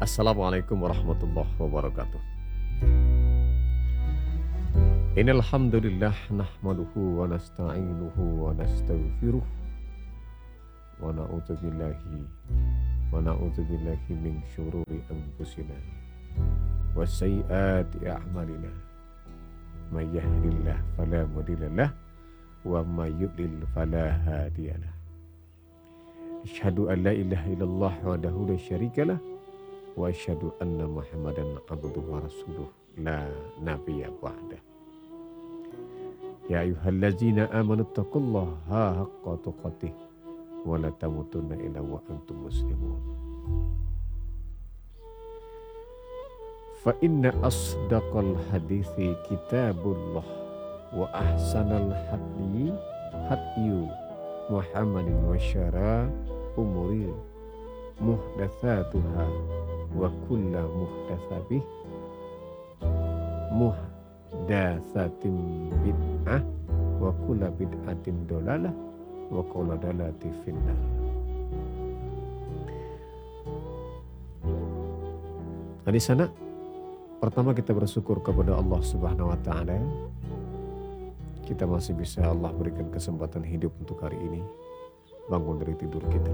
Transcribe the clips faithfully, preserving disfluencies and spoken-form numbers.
Assalamualaikum warahmatullahi wabarakatuh. Innal hamdalillah nahmaduhu wa nasta'inuhu wa nastaghfiruh wa na'udzu billahi wa na'udzu billahi min syururi anfusina wa sayyiati a'malina. May yahdihillahu fala mudilla lahu wa may yudlil fala hadiyalah. Asyhadu an la ilaha illallah wahdahu la syarikalah wa asyhadu anna Muhammadan abduhu wa rasuluh la nabiyya ba'dah. Ya ayyuhallazina amanu taqullaha haqqa tuqatih wa la tamutunna illa wa antum muslimun. Fa inna asdaqal hadithi kitabullah wa ahsanal hadyi hadyu Muhammadin wa syara umuri muhdatsatuha wa kullu muhdatsabih muhdatsatin bid'ah wa kullu bid'atin dolalah wa kullu dolalatin finnar. Nah, di sana pertama kita bersyukur kepada Allah Subhanahu wa taala. Kita masih bisa Allah berikan kesempatan hidup untuk hari ini, bangun dari tidur kita.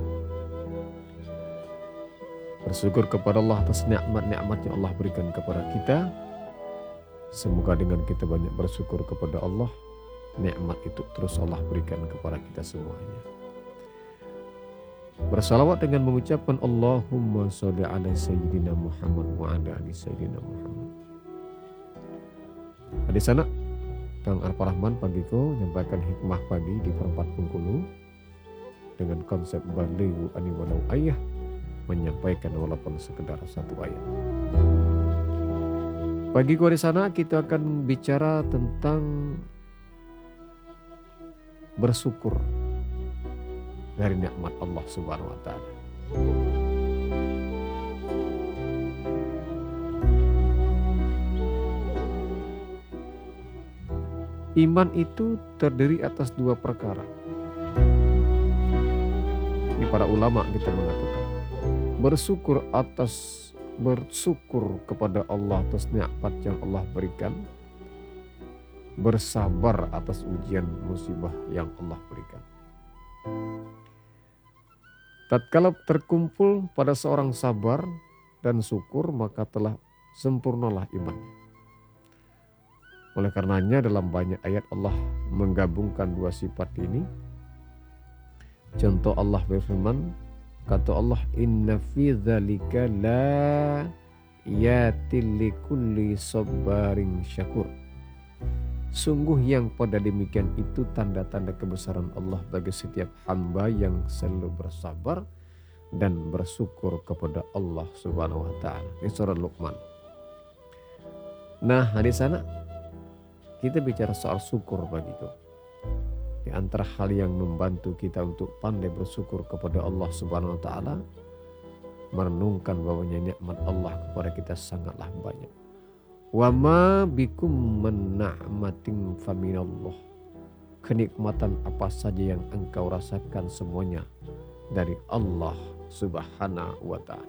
Bersyukur kepada Allah atas nikmat-nikmat yang Allah berikan kepada kita. Semoga dengan kita banyak bersyukur kepada Allah, nikmat itu terus Allah berikan kepada kita semuanya. Bersalawat dengan mengucapkan Allahumma sholli ala sayyidina Muhammad wa ala ali sayyidina Muhammad. Di sana Kang Arfa Rahman pagiku menyampaikan hikmah pagi di perempat Bengkulu dengan konsep balighu ani walau ayah, menyampaikan walaupun sekedar satu ayat. Pagi di sana kita akan bicara tentang bersyukur dari nikmat Allah Subhanahu wa taala. Iman itu terdiri atas dua perkara. Ini para ulama kita mengatakan bersyukur atas bersyukur kepada Allah atas nikmat yang Allah berikan, bersabar atas ujian musibah yang Allah berikan. Tatkala terkumpul pada seorang sabar dan syukur, maka telah sempurnalah imannya. Oleh karenanya dalam banyak ayat Allah menggabungkan dua sifat ini. Contoh Allah berfirman, kata Allah, inna fi dzalika la yatil likulli sabarin syakur. Sungguh yang pada demikian itu tanda-tanda kebesaran Allah bagi setiap hamba yang selalu bersabar dan bersyukur kepada Allah Subhanahu wa taala. Ini surah Luqman. Nah, di sana kita bicara soal syukur bagiku. Di antara hal yang membantu kita untuk pandai bersyukur kepada Allah Subhanahu wa taala, merenungkan bahwanya nikmat Allah kepada kita sangatlah banyak. Wa ma bikum min ni'matin faminallah. Kenikmatan apa saja yang engkau rasakan semuanya dari Allah Subhanahu wa taala.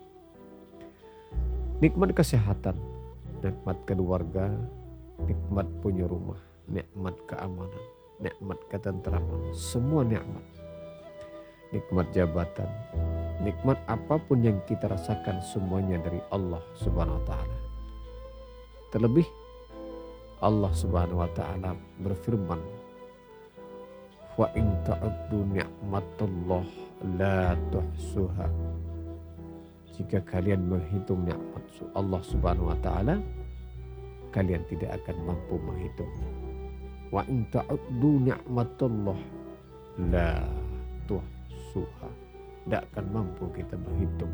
Nikmat kesehatan, nikmat keluarga, nikmat punya rumah, nikmat keamanan, nikmat ketentraman, semua nikmat. Nikmat jabatan, nikmat apapun yang kita rasakan semuanya dari Allah Subhanahu wa taala. Terlebih Allah Subhanahu wa taala berfirman, wa in ta'uddu ni'matallah la tuhsuha. Jika kalian menghitung nikmat Allah Subhanahu wa taala, kalian tidak akan mampu menghitungnya. Wa in ta'uddu ni'matallah la tuhsuha. Tidak akan mampu kita menghitung.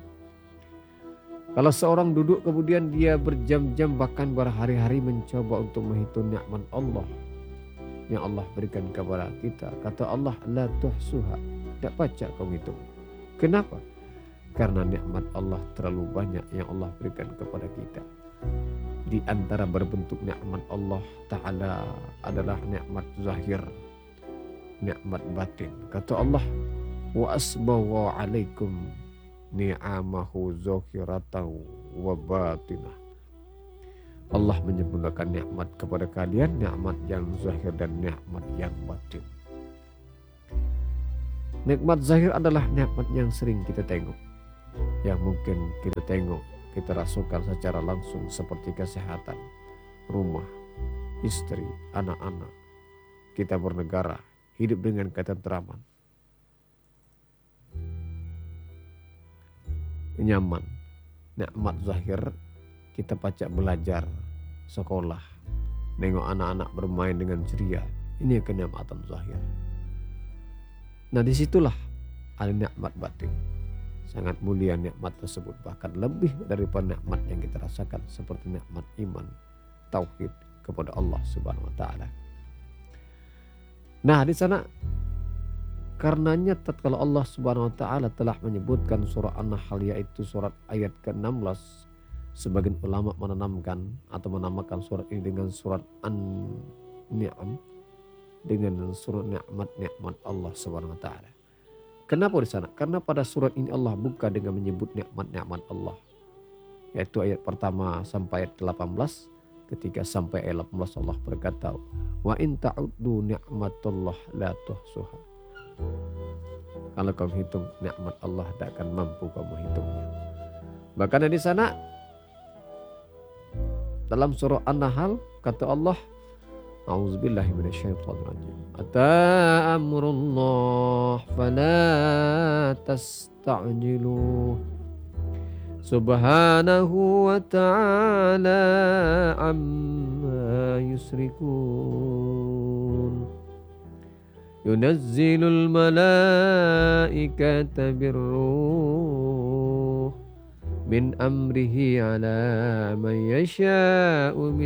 Kalau seorang duduk kemudian dia berjam-jam bahkan berhari-hari mencoba untuk menghitung nikmat Allah yang Allah berikan kepada kita, kata Allah, la tuhsuha. Tidak baca kau hitung. Kenapa? Karena nikmat Allah terlalu banyak yang Allah berikan kepada kita. Di antara berbentuk nikmat Allah Ta'ala adalah nikmat zahir, nikmat batin. Kata Allah, wa asbawa alaikum ni'amahu zahiratan wa batinah. Allah menyempurnakan nikmat kepada kalian, nikmat yang zahir dan nikmat yang batin. Nikmat zahir adalah nikmat yang sering kita tengok, yang mungkin kita tengok, kita rasakan secara langsung, seperti kesehatan, rumah, istri, anak-anak, kita bernegara, hidup dengan ketentraman, nyaman. Nikmat zahir, kita pacak belajar, sekolah, nengok anak-anak bermain dengan ceria. Ini kenikmatan zahir. Nah, disitulah ada nikmat batin. Sangat mulia nikmat tersebut, bahkan lebih daripada nikmat yang kita rasakan, seperti nikmat iman, tauhid kepada Allah Subhanahu wa taala. Nah, di sana karenanya tatkala Allah Subhanahu wa taala telah menyebutkan surah An-Nahl, yaitu surat ayat ke enam belas, sebagian ulama menanamkan atau menamakan surat ini dengan surat An-Ni'am, dengan surat nikmat-nikmat Allah Subhanahu wa taala. Kenapa di sana? Karena pada surat ini Allah buka dengan menyebut nikmat-nikmat Allah, yaitu ayat pertama sampai ayat delapan belas. Ketika sampai ayat delapan belas Allah berkata, wa in ta'uddu ni'matallah la tuhsuha. Kalau kamu hitung nikmat Allah, tidak akan mampu kamu hitungnya. Bahkan di sana dalam surah An-Nahl kata Allah, a'udzubillahi minasyaitonirrajim. Ata amrullah fala tasta'jiluh. Subhanahu wa ta'ala amma yusrikun. Yunazzilul malaikata birruh min amrihi ala man yasha'u min